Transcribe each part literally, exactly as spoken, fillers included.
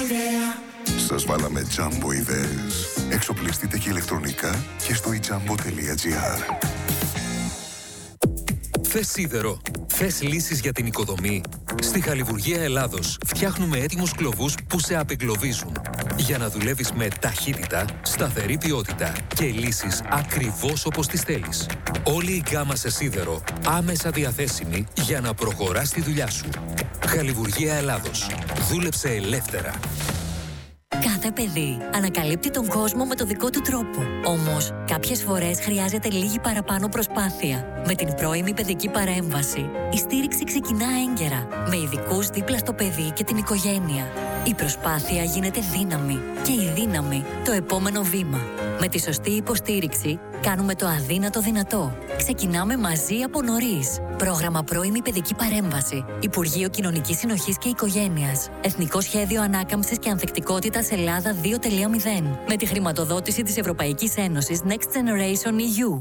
Σας βάλαμε Jumbo ιδέες. Εξοπλιστείτε και ηλεκτρονικά και στο i jumbo τελεία gr. Θες σίδερο? Θες λύσεις για την οικοδομή? Στη Χαλιβουργία Ελλάδος φτιάχνουμε έτοιμους κλωβούς που σε απεγκλωβίζουν. Για να δουλεύεις με ταχύτητα, σταθερή ποιότητα και λύσεις ακριβώς όπως τις θέλεις. Όλη η γκάμα σε σίδερο άμεσα διαθέσιμη για να προχωράς τη δουλειά σου. Χαλιβουργία Ελλάδος. Δούλεψε ελεύθερα. Κάθε παιδί ανακαλύπτει τον κόσμο με το δικό του τρόπο. Όμως, κάποιες φορές χρειάζεται λίγη παραπάνω προσπάθεια. Με την πρώιμη παιδική παρέμβαση, η στήριξη ξεκινά έγκαιρα, με ειδικούς δίπλα στο παιδί και την οικογένεια. Η προσπάθεια γίνεται δύναμη και η δύναμη το επόμενο βήμα. Με τη σωστή υποστήριξη, κάνουμε το αδύνατο δυνατό. Ξεκινάμε μαζί από νωρίς. Πρόγραμμα Πρώιμη Παιδική Παρέμβαση. Υπουργείο Κοινωνικής Συνοχής και Οικογένειας. Εθνικό Σχέδιο Ανάκαμψης και Ανθεκτικότητας Ελλάδα δύο τελεία μηδέν. Με τη χρηματοδότηση της Ευρωπαϊκής Ένωσης Next Generation ι γιου.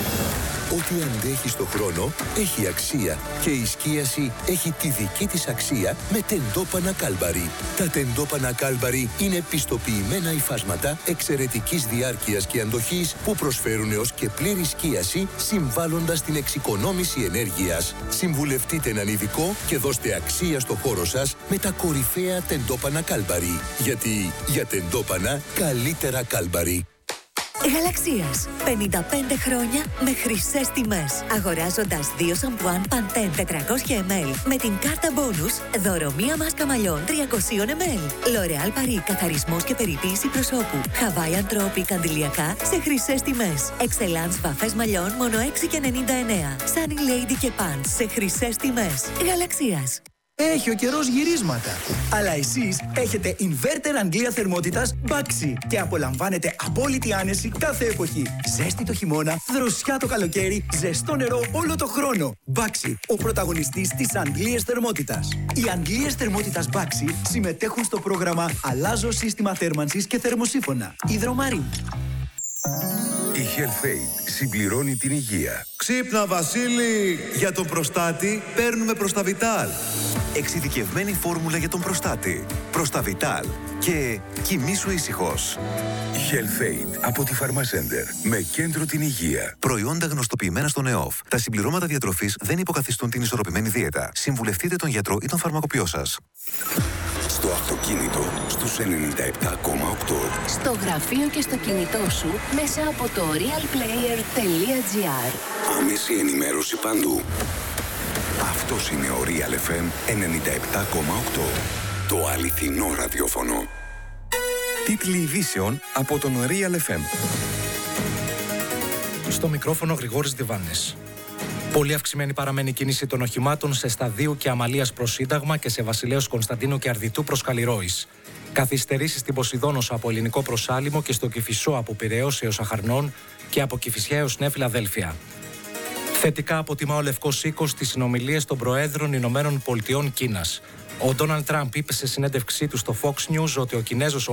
Ό,τι αντέχει στο χρόνο έχει αξία και η σκίαση έχει τη δική της αξία με τεντόπανα Κάλμπαρι. Τα τεντόπανα Κάλμπαρι είναι πιστοποιημένα υφάσματα εξαιρετικής διάρκειας και αντοχής που προσφέρουν έως και πλήρη σκίαση, συμβάλλοντας στην εξοικονόμηση ενέργειας. Συμβουλευτείτε έναν ειδικό και δώστε αξία στο χώρο σας με τα κορυφαία τεντόπανα Κάλμπαρι. Γιατί για τεντόπανα καλύτερα Κάλμπαρι. Γαλαξίας. πενήντα πέντε χρόνια με χρυσές τιμές. Αγοράζοντας δύο σαμπουάν Pantene τετρακόσια μιλιλίτρα με την κάρτα bonus, δώρο μία μάσκα μαλλιών τριακόσια μιλιλίτρα. L'Oréal Paris, καθαρισμός και περιποίηση προσώπου. Hawaiian Tropic αντιλιακά σε χρυσές τιμές. Excellence βαφές μαλλιών μόνο έξι και ενενήντα εννέα. Sunny Lady και Pants σε χρυσές τιμές. Γαλαξίας. Έχει ο καιρός γυρίσματα. Αλλά εσείς έχετε inverter Αγγλία θερμότητας Baxi και απολαμβάνετε απόλυτη άνεση κάθε εποχή. Ζέστη το χειμώνα, δροσιά το καλοκαίρι, ζεστό νερό όλο το χρόνο. Baxi, ο πρωταγωνιστής της Αγγλίας θερμότητας. Οι Αγγλίες θερμότητας Baxi συμμετέχουν στο πρόγραμμα Αλλάζω σύστημα θέρμανσης και θερμοσύφωνα. Υδρομαρή. Η HealthAid συμπληρώνει την υγεία. Ξύπνα Βασίλη! Για τον προστάτη παίρνουμε Προσταβιτάλ. Εξειδικευμένη φόρμουλα για τον προστάτη. Προσταβιτάλ. Και κοιμήσου ήσυχος. HealthAid από τη Pharmacenter. Με κέντρο την υγεία. Προϊόντα γνωστοποιημένα στον ΕΟΦ. Τα συμπληρώματα διατροφής δεν υποκαθιστούν την ισορροπημένη δίαιτα. Συμβουλευτείτε τον γιατρό ή τον φαρμακοποιό σας. Στο αυτοκίνητο στους ενενήντα επτά κόμμα οκτώ. Στο γραφείο και στο κινητό σου μέσα από το realplayer τελεία gr. Άμεση ενημέρωση παντού. Αυτός είναι ο Real εφ εμ ενενήντα επτά κόμμα οκτώ. Το αληθινό ραδιόφωνο. Τίτλοι ειδήσεων από τον Real εφ εμ. Στο μικρόφωνο Γρηγόρης Διβάνης. Πολύ αυξημένη παραμένει η κίνηση των οχημάτων σε Σταδίου και Αμαλίας προς Σύνταγμα και σε Βασιλέως Κωνσταντίνου και Αρδιτού προς Καλλιρόης. Καθυστερήσεις στην Ποσειδόνωσο από Ελληνικό προς Άλυμο και στο Κηφισό από Πειραιώς έως Αχαρνών και από Κηφισιά έως Νέα Φιλαδέλφια. Θετικά αποτιμά ο Λευκός Οίκος στις συνομιλίες των Προέδρων Ηνωμένων Πολιτειών Κίνας. Ο Ντόναλντ Τραμπ είπε σε συνέντευξή του στο Fox News ότι ο Κινέζος